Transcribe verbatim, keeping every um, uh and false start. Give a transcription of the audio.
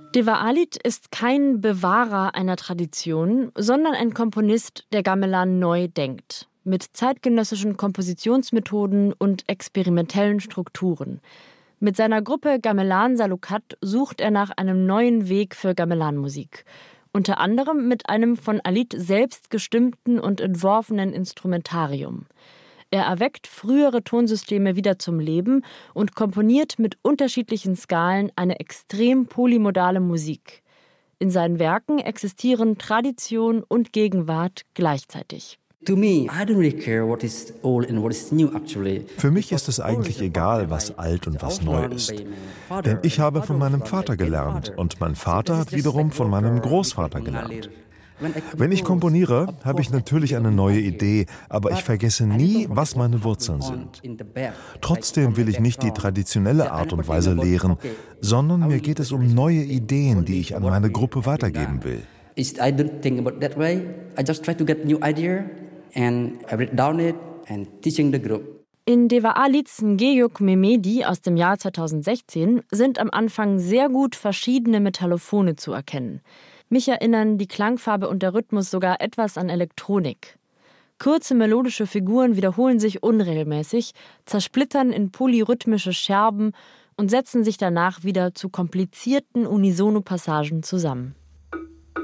Deva Alit ist kein Bewahrer einer Tradition, sondern ein Komponist, der Gamelan neu denkt. Mit zeitgenössischen Kompositionsmethoden und experimentellen Strukturen. Mit seiner Gruppe Gamelan Salukat sucht er nach einem neuen Weg für Gamelan-Musik. Unter anderem mit einem von Alit selbst gestimmten und entworfenen Instrumentarium. Er erweckt frühere Tonsysteme wieder zum Leben und komponiert mit unterschiedlichen Skalen eine extrem polymodale Musik. In seinen Werken existieren Tradition und Gegenwart gleichzeitig. Für mich ist es eigentlich egal, was alt und was neu ist. Denn ich habe von meinem Vater gelernt und mein Vater hat wiederum von meinem Großvater gelernt. Wenn ich komponiere, habe ich natürlich eine neue Idee, aber ich vergesse nie, was meine Wurzeln sind. Trotzdem will ich nicht die traditionelle Art und Weise lehren, sondern mir geht es um neue Ideen, die ich an meine Gruppe weitergeben will. In Deva Alits Ngeyuk Mehmedi aus dem Jahr zweitausendsechzehn sind am Anfang sehr gut verschiedene Metallophone zu erkennen. Mich erinnern die Klangfarbe und der Rhythmus sogar etwas an Elektronik. Kurze melodische Figuren wiederholen sich unregelmäßig, zersplittern in polyrhythmische Scherben und setzen sich danach wieder zu komplizierten Unisono-Passagen zusammen.